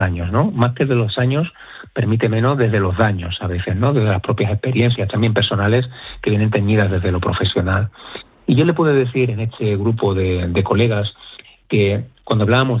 años, ¿no? Más que de los años, permite menos desde los daños a veces, ¿no? Desde las propias experiencias también personales que vienen teñidas desde lo profesional. Y yo le puedo decir en este grupo de colegas que cuando hablábamos